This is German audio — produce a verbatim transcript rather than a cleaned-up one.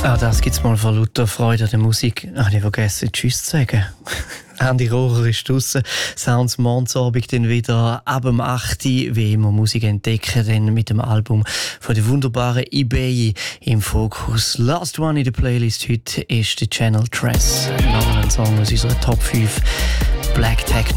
Ah, das gibt's mal vor lauter Freude an der Musik. Ah, ich vergessen, Tschüss zu sagen. Andy Rohrer ist draussen. Sounds Mondsabend dann wieder ab dem acht Uhr, wie immer Musik entdecken, dann mit dem Album von der wunderbaren eBay im Fokus. Last one in der Playlist heute ist der Channel Tress. Noch ein Song aus unserer Top fünf Black Techno